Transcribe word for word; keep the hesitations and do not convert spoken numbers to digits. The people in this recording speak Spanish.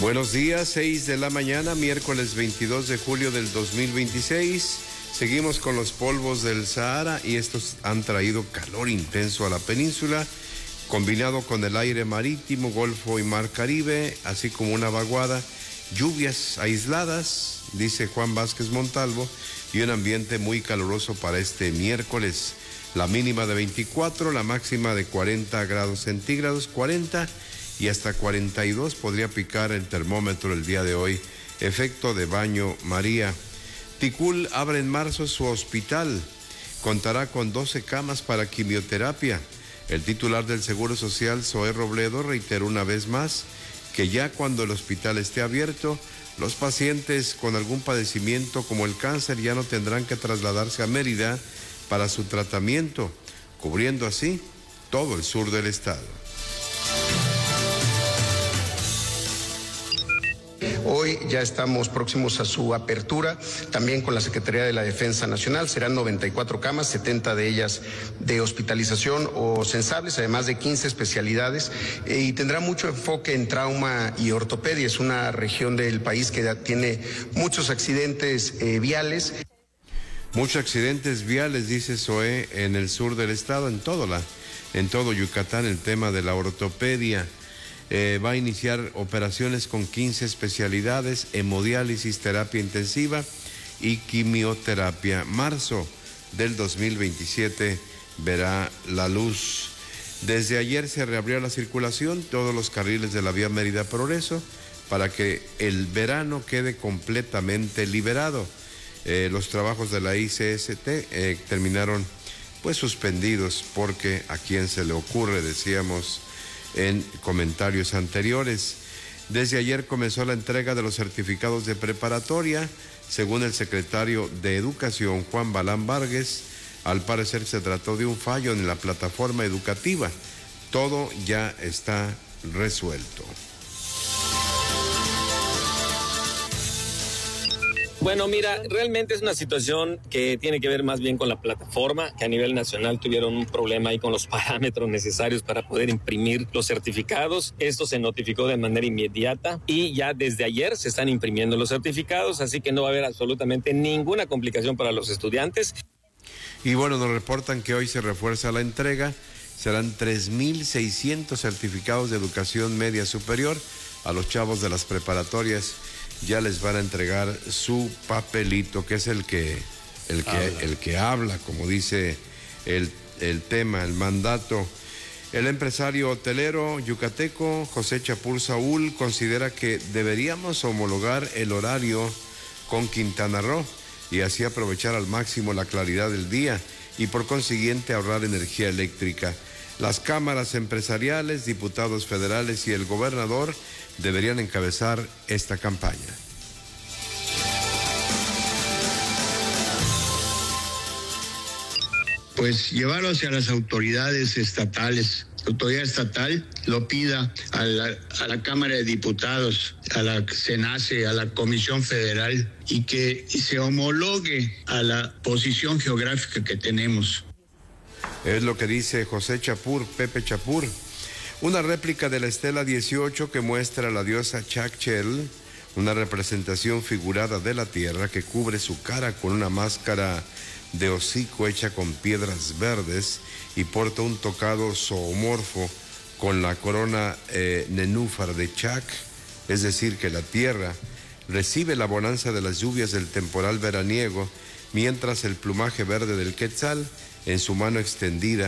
Buenos días, seis de la mañana, miércoles veintidós de julio del dos mil veintiséis. Seguimos con los polvos del Sahara y estos han traído calor intenso a la península, combinado con el aire marítimo, Golfo y Mar Caribe, así como una vaguada, lluvias aisladas, dice Juan Vázquez Montalvo, y un ambiente muy caluroso para este miércoles. La mínima de veinticuatro, la máxima de cuarenta grados centígrados, cuarenta y hasta cuarenta y dos podría picar el termómetro el día de hoy. Efecto de baño María. Ticul abre en marzo su hospital. Contará con doce camas para quimioterapia. El titular del Seguro Social, Zoé Robledo, reiteró una vez más que ya cuando el hospital esté abierto, los pacientes con algún padecimiento como el cáncer ya no tendrán que trasladarse a Mérida para su tratamiento, cubriendo así todo el sur del estado. Hoy ya estamos próximos a su apertura, también con la Secretaría de la Defensa Nacional. Serán noventa y cuatro camas, setenta de ellas de hospitalización o sensables, además de quince especialidades, y tendrá mucho enfoque en trauma y ortopedia. Es una región del país que tiene muchos accidentes eh, viales. Muchos accidentes viales, dice Zoé, en el sur del estado, en todo, la, en todo Yucatán, el tema de la ortopedia. Eh, va a iniciar operaciones con quince especialidades, hemodiálisis, terapia intensiva y quimioterapia. Marzo del dos mil veintisiete verá la luz. Desde ayer se reabrió la circulación, todos los carriles de la vía Mérida Progreso, para que el verano quede completamente liberado. Eh, los trabajos de la I C S T eh, terminaron pues suspendidos porque a quien se le ocurre, decíamos en comentarios anteriores. Desde ayer comenzó la entrega de los certificados de preparatoria, según el secretario de Educación, Juan Balán Vargas. Al parecer se trató de un fallo en la plataforma educativa. Todo ya está resuelto. Bueno, mira, realmente es una situación que tiene que ver más bien con la plataforma, que a nivel nacional tuvieron un problema ahí con los parámetros necesarios para poder imprimir los certificados. Esto se notificó de manera inmediata y ya desde ayer se están imprimiendo los certificados, así que no va a haber absolutamente ninguna complicación para los estudiantes. Y bueno, nos reportan que hoy se refuerza la entrega. Serán tres mil seiscientos certificados de educación media superior a los chavos de las preparatorias. Ya les van a entregar su papelito, que es el que, el que, habla. el que habla, como dice el, el tema, el mandato. El empresario hotelero yucateco José Chapur Saúl considera que deberíamos homologar el horario con Quintana Roo y así aprovechar al máximo la claridad del día y por consiguiente ahorrar energía eléctrica. Las cámaras empresariales, diputados federales y el gobernador deberían encabezar esta campaña. Pues llevarlo hacia las autoridades estatales. La autoridad estatal lo pida a la, a la Cámara de Diputados, a la SENACE, a la Comisión Federal, y que se homologue a la posición geográfica que tenemos. Es lo que dice José Chapur, Pepe Chapur. Una réplica de la estela dieciocho que muestra a la diosa Chakchel, una representación figurada de la tierra que cubre su cara con una máscara de hocico hecha con piedras verdes y porta un tocado zoomorfo con la corona eh, nenúfar de Chak, es decir, que la tierra recibe la bonanza de las lluvias del temporal veraniego, mientras el plumaje verde del quetzal en su mano extendida